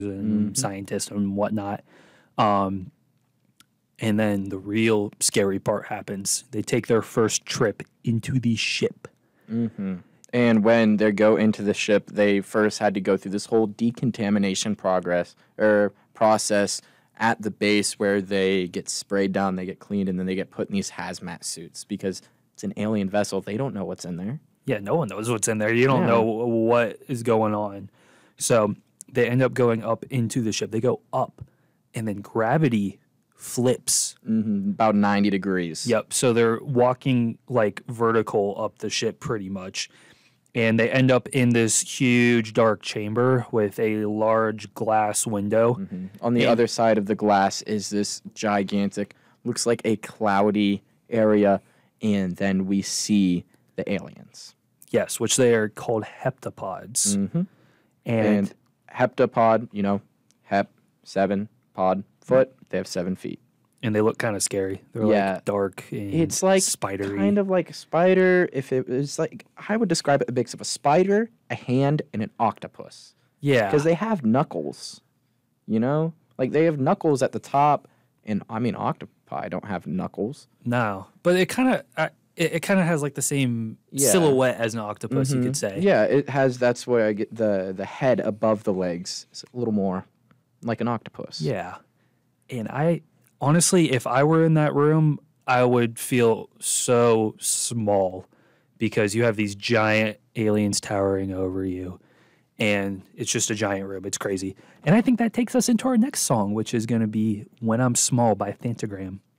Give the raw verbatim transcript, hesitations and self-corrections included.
and scientists and whatnot. Um, and then the real scary part happens. They take their first trip into the ship. Mm-hmm. And when they go into the ship, they first had to go through this whole decontamination progress or process at the base where they get sprayed down, they get cleaned, and then they get put in these hazmat suits because it's an alien vessel. They don't know what's in there. Yeah, no one knows what's in there. You don't Yeah. know what is going on. So they end up going up into the ship. They go up, and then gravity flips. Mm-hmm. About ninety degrees. Yep. So they're walking like vertical up the ship pretty much. And they end up in this huge dark chamber with a large glass window. Mm-hmm. On the And- other side of the glass is this gigantic, looks like a cloudy area, and then we see the aliens. Yes, which they are called heptapods. Mm-hmm. And, And heptapod, you know, hep, seven, pod, foot, they have seven feet. and they look kind of scary. They're Yeah. like dark and It's like spidery. kind of like a spider. If it was like, I would describe it a mix of a spider, a hand, and an octopus. Yeah. Because they have knuckles, you know? Like they have knuckles at the top, and I mean, octopi don't have knuckles. No, but it kind of uh, it, it kind of has like the same Yeah. silhouette as an octopus, you Mhm. could say. Yeah, it has, that's where I get the, the head above the legs. It's a little more like an octopus. Yeah. And I honestly, if I were in that room, I would feel so small because you have these giant aliens towering over you. And it's just a giant room. It's crazy. And I think that takes us into our next song, which is going to be When I'm Small by Phantogram.